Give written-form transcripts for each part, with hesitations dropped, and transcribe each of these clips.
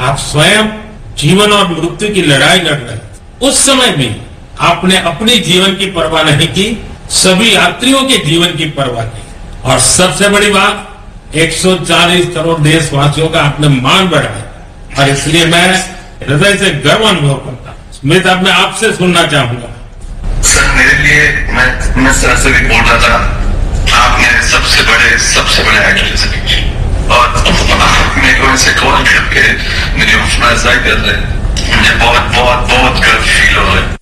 आप स्वयं जीवन और मृत्यु की लड़ाई लड़ रहे हैं। उस समय भी आपने अपनी जीवन की परवाह नहीं की, सभी यात्रियों के जीवन की परवाह की। और सबसे बड़ी बात, 140 करोड़ देशवासियों का आपने मान बढ़ाया। और इसलिए मैं हृदय से गर्व अनुभव करता हूं। स्मित, अब मैं आपसे सुनना चाहूंगा। सर, मेरे लिए मैं सर से भी बोल रहा था, आपने सबसे बड़े एक्टर सर, और मेरे को ऐसे कॉल करके मेरी हौसला अफजाई कर रहे हैं। मुझे बहुत गर्व फील हो रहा है।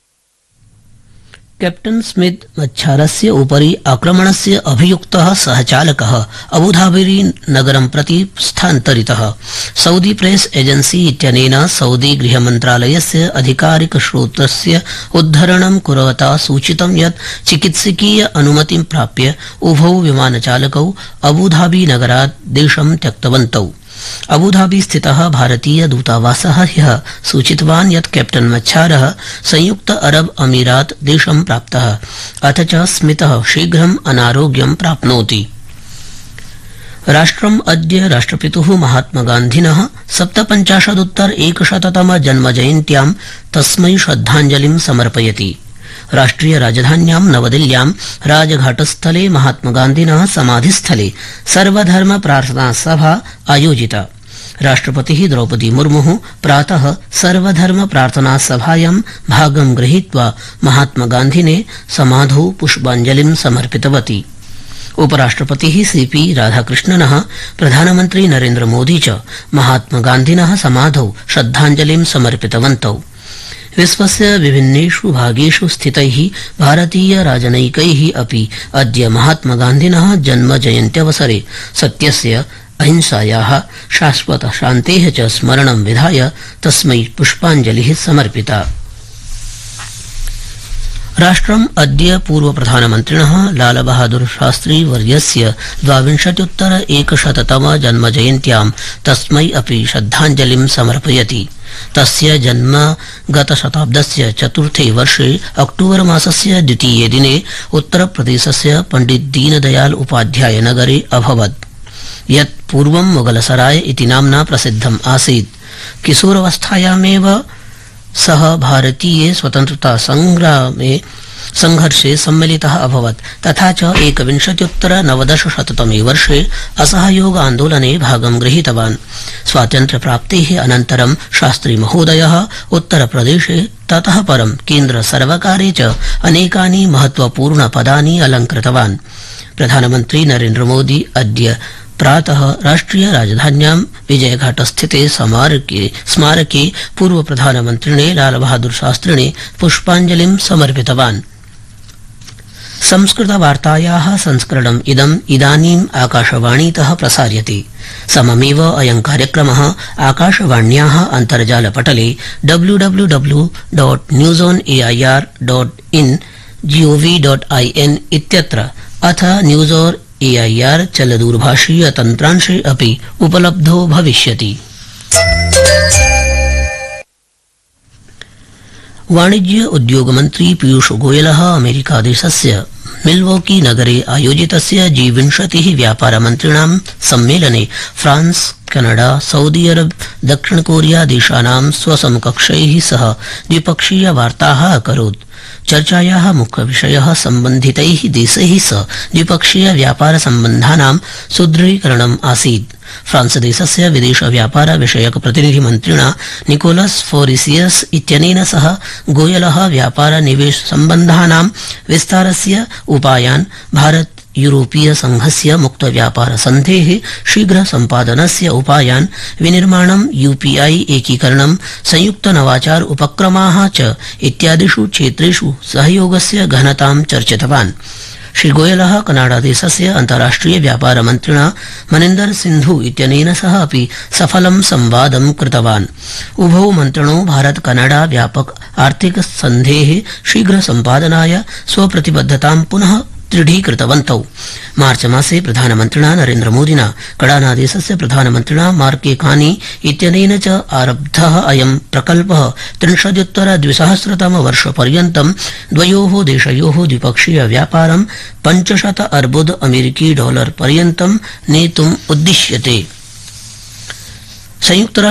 कैप्टन स्मिथ मच्छारस्य उपरि आक्रमणस्य अभियुक्तः सहचालकः अबुधाबी नगरं प्रति स्थानान्तरितः। सऊदी प्रेस एजेंसी इत्यनेन सऊदी गृहमन्त्रालयस्य अधिकारिकसूत्रस्य उद्धरणं कुर्वता सूचितं यत् चिकित्सकीय अनुमतिं प्राप्य उभौ विमानचालकौ अबुधाबी नगरात् देशं त्यक्तवन्तौ। अबुधाबी स्थितः भारतीय दूतावासः ह्यः सूचितवान् यत् कैप्टन मच्छारः संयुक्त अरब अमीरात देशं प्राप्तः, अथ च स्मितः शीघ्रम् अनारोग्यं प्राप्नोति। राष्ट्रम् अद्य राष्ट्रपितुः महात्मगान्धिनः 57-100तम जन्मजयन्त्यां तस्मै श्रद्धाञ्जलिं समर्पयति। राष्ट्रिय राजधान्यां नवदिल्ल्यां राजघाटस्थले महात्मगान्धिनः समाधिस्थले सर्वधर्म प्रार्थना सभा आयोजिता। राष्ट्रपतिः द्रौपदी मुर्मुः प्रातः सर्वधर्म प्रार्थना सभायां भागं गृहीत्वा महात्मगान्धिने समाधौ पुष्पाञ्जलिं समर्पितवती। उपराष्ट्रपतिः सीपी राधाकृष्णनः प्रधानमन्त्री नरेन्द्र मोदी च महात्मगान्धिनः समाधौ श्रद्धाञ्जलिं समर्पितवन्तौ। विश्वस्य विभिन्नेषु भागेषु स्थितैः भारतीय राजनैकैः अपि अद्य महात्मगान्धिनः जन्मजयन्त्यवसरे सत्यस्य, अहिंसायाः, शाश्वत शान्तेः च स्मरणं विधाय तस्मै पुष्पाञ्जलिः समर्पिता। राष्ट्रम् अद्य पूर्वप्रधानमन्त्रिणः लालबहादुर शास्त्री वर्यस्य 22-100तम जन्मजयन्त्यां तस्मै अपि श्रद्धाञ्जलिं समर्पयति। तस्य जन्म गतशताब्दस्य चतुर्थे वर्षे अक्टूबर मासस्य द्वितीये दिने उत्तरप्रदेशस्य पण्डित दीनदयाल उपाध्याय नगरे अभवत्, यत् पूर्वं मुगलसराय इति नाम्ना प्रसिद्धम् आसीत्। किशोरावस्थायामेव सः भारतीय स्वतन्त्रता संघर्षे सम्मिलितः अभवत्, तथा च 1919-तमे वर्षे असहयोग आन्दोलने भागं गृहीतवान्। स्वातन्त्र्यप्राप्तेः अनन्तरं शास्त्री महोदयः उत्तरप्रदेशे ततः परं केन्द्रसर्वकारे च अनेकानि महत्वपूर्ण पदानि अलङ्कृतवान्। प्रधानमन्त्री नरेन्द्र मोदी अद्य प्रातः राष्ट्रिय राजधान्यां विजयघाटस्थिते स्मारके पूर्वप्रधानमन्त्रिणे लालबहादुर शास्त्रिणे पुष्पाञ्जलिं समर्पितवान्। संस्कृतवार्तायाः संस्करणम् इदानीम् आकाशवाणीतः प्रसार्यते। सममेव अयं कार्यक्रमः आकाशवाण्याः अन्तर्जालपटले www.newsonair.in gov.in इत्यत्र अथ न्यूज ऑन एआईआर चलदूरभाषीय तन्त्रांशे अपि उपलब्धो भविष्यति। वाणिज्य उद्योग मन्त्री पीयूष गोयलः अमेरिकादेशस्य मिल्वॉकी नगरे आयोजितस्य G20 व्यापारमन्त्रिणां सम्मेलने फ्रांस, कनाडा, सऊदी अरब, दक्षिण कोरिया देशानां स्वसमकक्षैः सह द्विपक्षीय वार्ताः अकरोत्। चर्चायाः मुख्यविषयः सम्बन्धितैः देशैः सह द्विपक्षीय व्यापार सम्बन्धानां सुदृढीकरणम् आसीत्। फ्रांस देशस्य विदेश व्यापार विषयक प्रतिनिधिमन्त्रिणा निकोलस फोरिसियस इत्यनेन सह गोयलः व्यापार निवेश सम्बन्धानां विस्तारस्य उपायान्, भारत यूरोपीय संघस्य मुक्त व्यापार सन्धेः शीघ्र सम्पादनस्य उपायान्, विनिर्माणं, यूपीआई एकीकरणं, संयुक्त नवाचार उपक्रमाः च इत्यादिषु क्षेत्रेषु सहयोगस्य घनतां चर्चितवान्। श्री गोयलः कनाडादेशस्य अन्ताराष्ट्रिय व्यापार मन्त्रिणा मनिन्दर सिन्धु इत्यनेन सह अपि सफलं संवादं कृतवान्। उभौ मन्त्रिणौ भारत कनाडा व्यापक आर्थिक सन्धेः शीघ्र सम्पादनाय स्वप्रतिबद्धतां पुनः दृढीकृतवन्तौ। मार्च मासे प्रधानमन्त्रिणा नरेन्द्र मोदिना कनाडादेशस्य प्रधानमन्त्रिणा मार्केकानी इत्यनेन च आरब्धः अयं प्रकल्पः 30-द्विसहस्रतम वर्षपर्यन्तं द्वयोः देशयोः द्विपक्षीय व्यापारं 500 अर्बुद अमेरिकी डॉलर पर्यन्तं नेतुम् उद्दिश्यते।